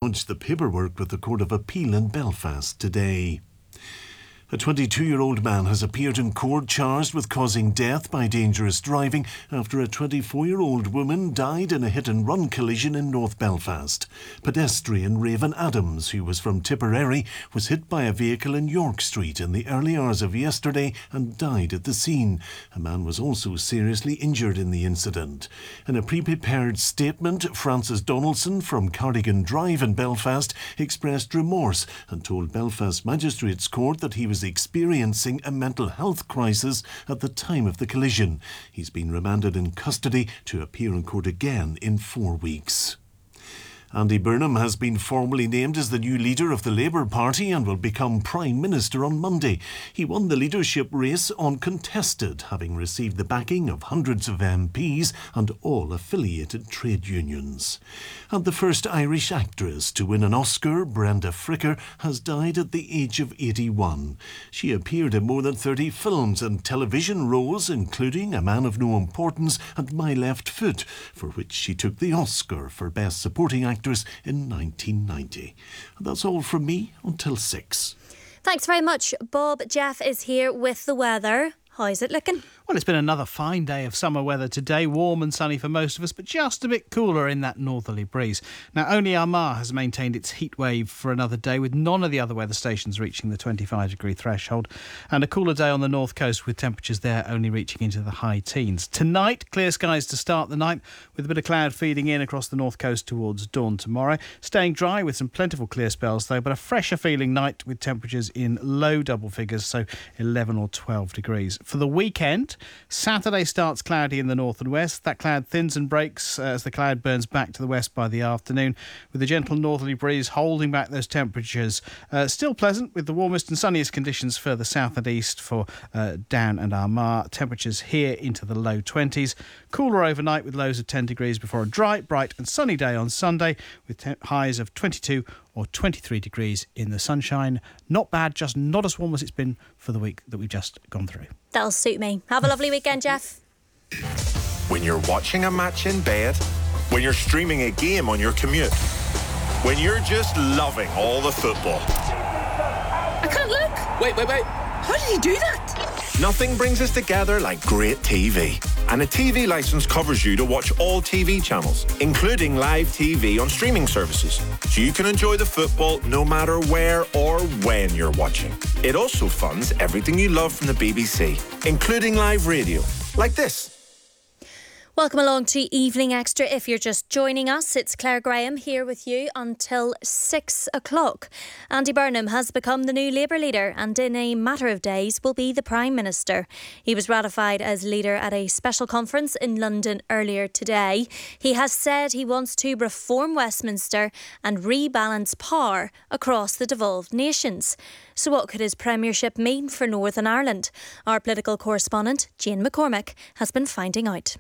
launched the paperwork with the Court of Appeal in Belfast today. A 22-year-old man has appeared in court charged with causing death by dangerous driving after a 24-year-old woman died in a hit-and-run collision in North Belfast. Pedestrian Raven Adams, who was from Tipperary, was hit by a vehicle in York Street in the early hours of yesterday and died at the scene. A man was also seriously injured in the incident. In a pre-prepared statement, Francis Donaldson from Cardigan Drive in Belfast expressed remorse and told Belfast Magistrates Court that he was experiencing a mental health crisis at the time of the collision. He's been remanded in custody to appear in court again in 4 weeks. Andy Burnham has been formally named as the new leader of the Labour Party and will become Prime Minister on Monday. He won the leadership race uncontested, having received the backing of hundreds of MPs and all affiliated trade unions. And the first Irish actress to win an Oscar, Brenda Fricker, has died at the age of 81. She appeared in more than 30 films and television roles, including A Man of No Importance and My Left Foot, for which she took the Oscar for Best Supporting Actress in 1990. And that's all from me until 6. Thanks very much, Bob. Jeff is here with the weather. How's it looking? Well, it's been another fine day of summer weather today, warm and sunny for most of us, but just a bit cooler in that northerly breeze. Now, only Armagh has maintained its heat wave for another day, with none of the other weather stations reaching the 25-degree threshold, and a cooler day on the north coast with temperatures there only reaching into the high teens. Tonight, clear skies to start the night, with a bit of cloud feeding in across the north coast towards dawn tomorrow. Staying dry with some plentiful clear spells, though, but a fresher feeling night with temperatures in low double figures, so 11 or 12 degrees. For the weekend, Saturday starts cloudy in the north and west. That cloud thins and breaks as the cloud burns back to the west by the afternoon, with a gentle northerly breeze holding back those temperatures. Still pleasant with the warmest and sunniest conditions further south and east for Down and Armagh. Temperatures here into the low 20s. Cooler overnight with lows of 10 degrees before a dry, bright and sunny day on Sunday with highs of 22 or 23 degrees in the sunshine. Not bad, just not as warm as it's been for the week that we've just gone through. That'll suit me. Have a lovely weekend, Jeff. When you're watching a match in bed, when you're streaming a game on your commute, when you're just loving all the football. I can't look. Wait. How did he do that? Nothing brings us together like great TV. And a TV licence covers you to watch all TV channels, including live TV on streaming services, so you can enjoy the football no matter where or when you're watching. It also funds everything you love from the BBC, including live radio, like this. Welcome along to Evening Extra. If you're just joining us, it's Claire Graham here with you until 6 o'clock. Andy Burnham has become the new Labour leader and in a matter of days will be the Prime Minister. He was ratified as leader at a special conference in London earlier today. He has said he wants to reform Westminster and rebalance power across the devolved nations. So what could his premiership mean for Northern Ireland? Our political correspondent, Jane McCormick, has been finding out.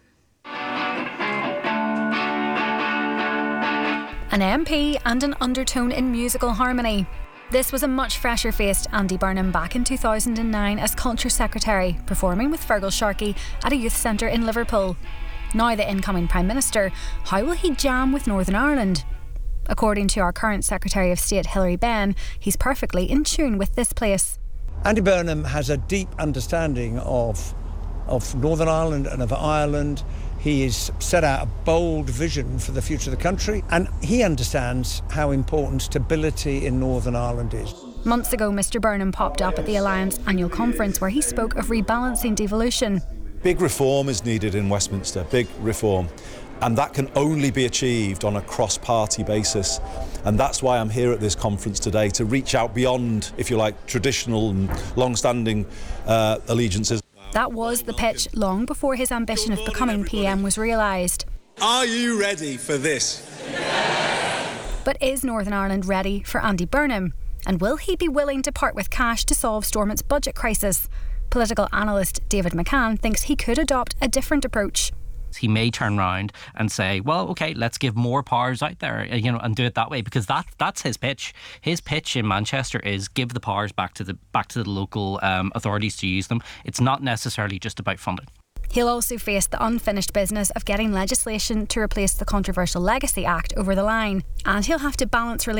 An MP and an undertone in musical harmony. This was a much fresher-faced Andy Burnham back in 2009 as Culture Secretary, performing with Fergal Sharkey at a youth centre in Liverpool. Now the incoming Prime Minister, how will he jam with Northern Ireland? According to our current Secretary of State Hilary Benn, he's perfectly in tune with this place. Andy Burnham has a deep understanding of Northern Ireland and of Ireland. He has set out a bold vision for the future of the country, and he understands how important stability in Northern Ireland is. Months ago, Mr Burnham popped up at the Alliance annual conference where he spoke of rebalancing devolution. Big reform is needed in Westminster, big reform. And that can only be achieved on a cross-party basis. And that's why I'm here at this conference today, to reach out beyond, if you like, traditional and long-standing allegiances. That was the pitch long before his ambition of becoming PM was realised. Are you ready for this? But is Northern Ireland ready for Andy Burnham? And will he be willing to part with cash to solve Stormont's budget crisis? Political analyst David McCann thinks he could adopt a different approach. He may turn round and say, well, OK, let's give more powers out there, and do it that way, because that's his pitch. His pitch in Manchester is give the powers back to the local authorities to use them. It's not necessarily just about funding. He'll also face the unfinished business of getting legislation to replace the controversial Legacy Act over the line, and he'll have to balance